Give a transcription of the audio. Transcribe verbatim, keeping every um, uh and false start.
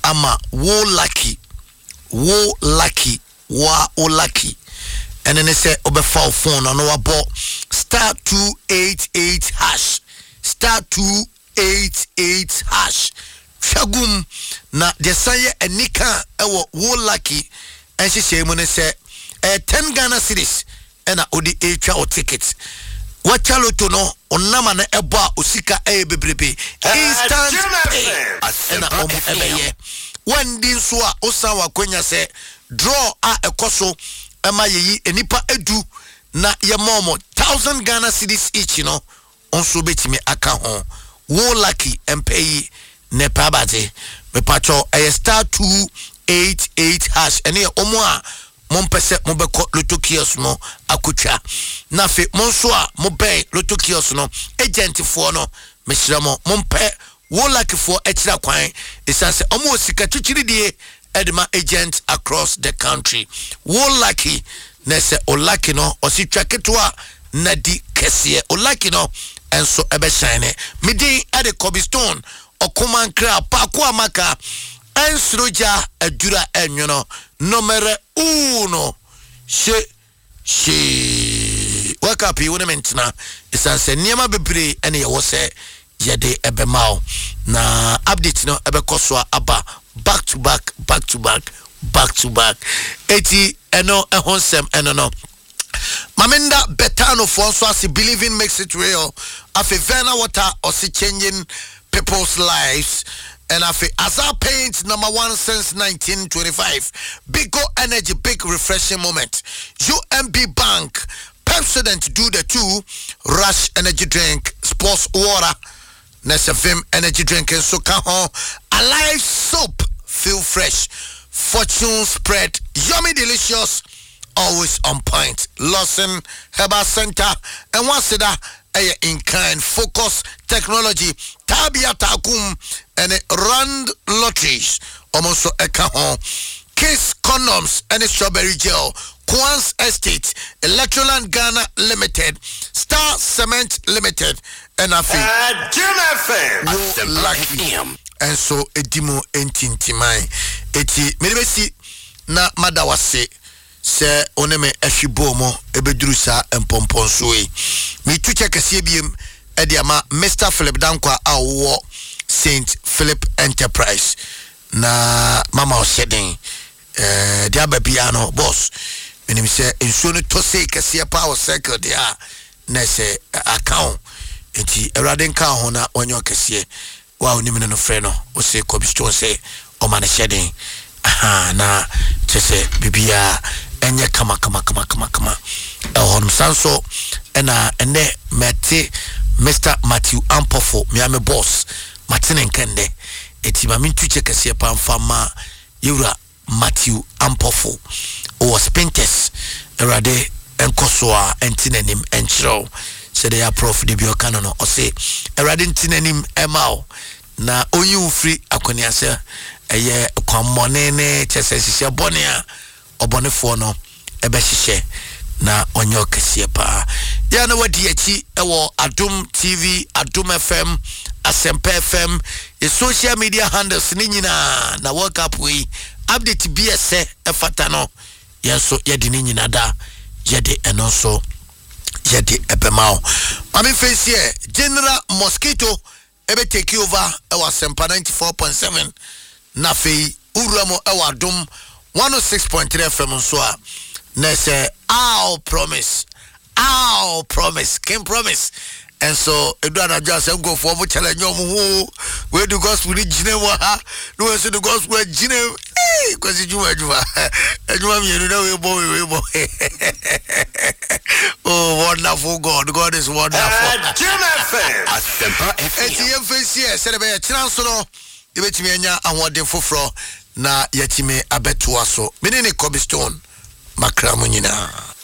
ama wo lucky wo lucky wa o lucky and then say obefa phone no wabo star two eight eight hash star two eight eight hash Shagum na desaye enika ewo wo lucky and she say mun say eh ten Ghana cedis and odi etwa o ticket what chaloto no onama na eba osika e bebrebe instant pay and omo ebeye when din so a osawa kwanya say draw a ekoso ema yeyi enipa edu na ye momo one thousand Ghana cedis each no onso betimi aka ho wo lucky empay ne pabate me pacho e star two eight eight hash ene omo a mompese mobeko loto kiosk no akutwa na fe monso a mobey loto kiosk no agent fo no meshramo mompe wo lucky for ekira kwan esanse omo osika chichiri die edma agent across the country wo lucky na se o lucky no ositwa ketwa na di kese o lucky no enso ebe shine midin ade Cobblestone okuman kra pa kwa maka ensroja adura enyono numero uno she she wake up you mentina isanse niema bebre ene ye wo se yede ebemao na update no ebe koswa aba back to back back to back back to back eti eno ehonsem eno no Maminda Betano Fonso as believing makes it real. Afi Vena water or si changing people's lives. And afi Azar Paint number one since nineteen twenty-five. Big Go Energy, big refreshing moment. U M B Bank, Pepsodent do the two. Rush energy drink, sports water. Nesafim energy drink and Sokaho. Alive soap, feel fresh. Fortune spread, yummy delicious. Always on point. Lawson Herbal Center and once that in kind focus technology Tabia Takum and Rand Lotteries almost so eka Kiss Condoms and Strawberry Gel Quans Estate Electroland Ghana Limited Star Cement Limited and I feel lucky and so edimo entintimai eti medebesi na madawase se oneme ehwibomo ebeduru sa empomponso yi me tuche kase biem e dia ma Mister Philip Dankwa awo Saint Philip Enterprise na mama oseden eh dia babia no boss menim se enso no to say kase power circle dia na se account enti erade nka ho na onyo kase wa onim no frɛ no o se Cobblestone se o man shedden aha na tese bibia enye kama kama kama kama kama ehon sanso ena ene meti Mister Matthew Ampofo miame boss Martin Nkende eti ma mintu chekese pamfama yura Matthew Ampofo o Spintes erade enkosoa entinanim enchiro se they are prof de biokano no o se erade entinanim emao na onyu free akoniase eye kwamonene chese sise bonia obonefo no ebe hihye na onyo kese pa ya na wadi achi ewo Adum T V Adum F M Asempa F M e social media handles ni nyina na work up we update B S efata no yenso yedi ni nyina da yedi eno so yedi ebemao ami face here General Mosquito ebe take over ewo Asempa ninety-four point seven na fe uramo ewo Adum one oh six point three F M so na say I'll promise I'll promise can promise and so Edward just go for mo challenge mo who we do gospel ni jine wa ha no say the gospel jine eh cause you wa juma ejuma mi no we bo we bo oh wonderful God God is wonderful Asempa F M eti face say be chance no e betimi anya ahode foforo na yatime abeto aso menene Cobblestone makramu nyina